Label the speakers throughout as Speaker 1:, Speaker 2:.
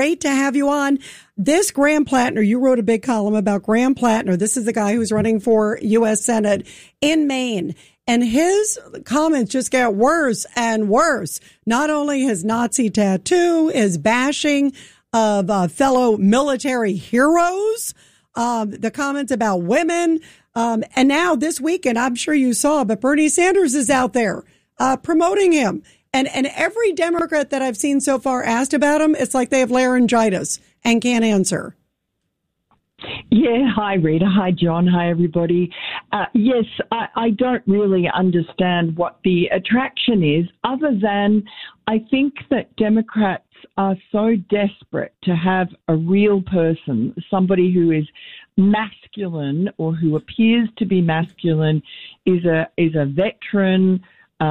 Speaker 1: Great to have you on. This Graham Plattner, you wrote a big column about Graham Plattner. This is the guy who's running for U.S. Senate in Maine. And his comments just get worse and worse. Not only his Nazi tattoo, his bashing of fellow military heroes, the comments about women. And now this weekend, I'm sure you saw, but Bernie Sanders is out there promoting him. And every Democrat that I've seen so far asked about him, it's like they have laryngitis and can't answer.
Speaker 2: Yeah. Hi, Rita. Hi, John. Hi, everybody. Yes, I don't really understand what the attraction is, other than I think that Democrats are so desperate to have a real person, somebody who is masculine or who appears to be masculine, is a veteran,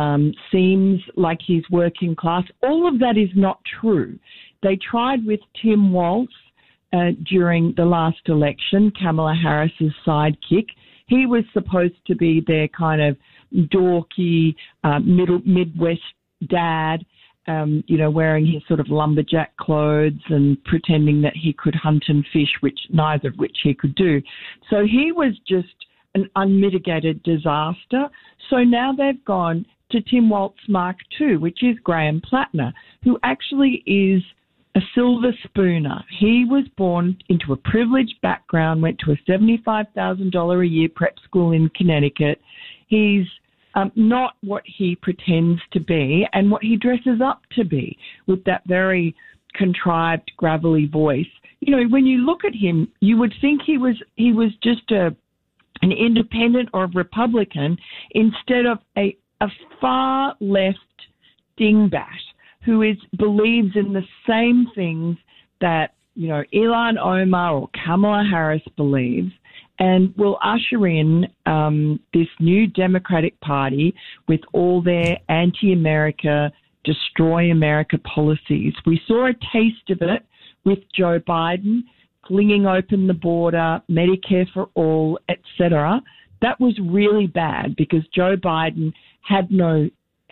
Speaker 2: seems like he's working class. All of that is not true. They tried with Tim Walz during the last election, Kamala Harris's sidekick. He was supposed to be their kind of dorky Midwest dad, wearing his sort of lumberjack clothes and pretending that he could hunt and fish, neither of which he could do. So he was just an unmitigated disaster. So now they've gone to Tim Walz Mark II, which is Graham Plattner, who actually is a silver spooner. He was born into a privileged background, went to a $75,000 a year prep school in Connecticut. He's not what he pretends to be and what he dresses up to be, with that very contrived, gravelly voice. You know, when you look at him, you would think he was just an independent or a Republican, instead of a far left dingbat who believes in the same things that, Ilhan Omar or Kamala Harris believes, and will usher in this new Democratic Party with all their anti-America, destroy America policies. We saw a taste of it with Joe Biden, flinging open the border, Medicare for all, etc. That was really bad because Joe Biden had no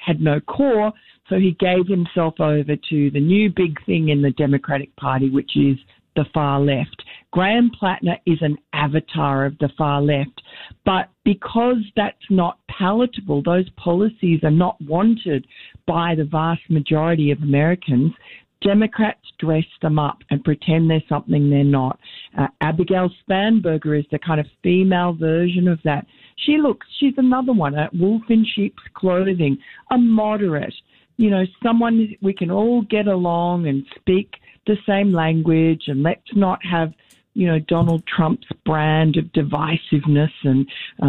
Speaker 2: core, so he gave himself over to the new big thing in the Democratic Party, which is the far left. Graham Plattner is an avatar of the far left, but because that's not palatable, those policies are not wanted by the vast majority of Americans, Democrats dress them up and pretend they're something they're not. Abigail Spanberger is the kind of female version of that. She's another one, a wolf in sheep's clothing, a moderate, someone we can all get along and speak the same language, and let's not have, Donald Trump's brand of divisiveness and,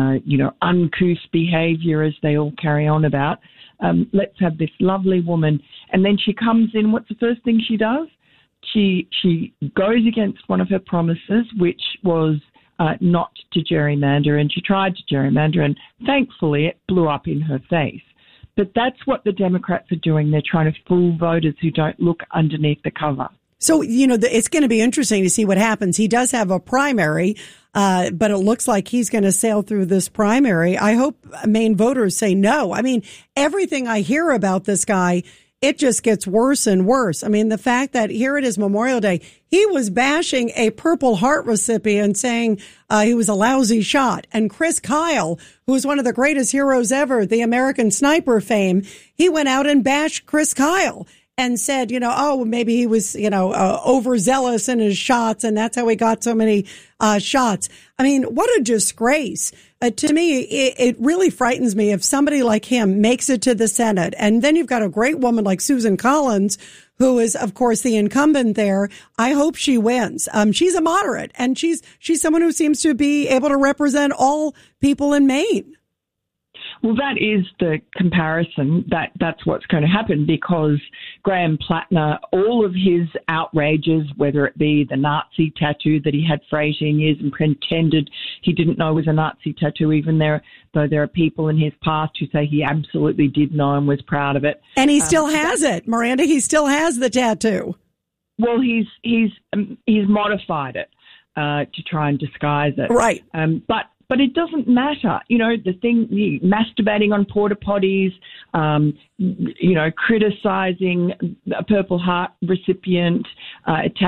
Speaker 2: uncouth behavior as they all carry on about. Let's have this lovely woman. And then she comes in. What's the first thing she does? She goes against one of her promises, which was not to gerrymander, and she tried to gerrymander, and thankfully it blew up in her face. But that's what the Democrats are doing. They're trying to fool voters who don't look underneath the cover.
Speaker 1: So, it's going to be interesting to see what happens. He does have a primary, but it looks like he's going to sail through this primary. I hope Maine voters say no. I mean, everything I hear about this guy, it just gets worse and worse. I mean, the fact that here it is Memorial Day, he was bashing a Purple Heart recipient, saying he was a lousy shot. And Chris Kyle, who is one of the greatest heroes ever, the American Sniper fame, he went out and bashed Chris Kyle and said, maybe he was, overzealous in his shots, and that's how he got so many shots. I mean, what a disgrace. To me, it really frightens me if somebody like him makes it to the Senate. And then you've got a great woman like Susan Collins, who is, of course, the incumbent there. I hope she wins. She's a moderate, and she's someone who seems to be able to represent all people in Maine.
Speaker 2: Well, that is the comparison. That's what's going to happen, because Graham Plattner, all of his outrages, whether it be the Nazi tattoo that he had for 18 years and pretended he didn't know was a Nazi tattoo, though there are people in his past who say he absolutely did know and was proud of it.
Speaker 1: And he still has it, Miranda. He still has the tattoo.
Speaker 2: Well, he's modified it to try and disguise it.
Speaker 1: Right.
Speaker 2: But it doesn't matter. The masturbating on porta potties, criticizing a Purple Heart recipient,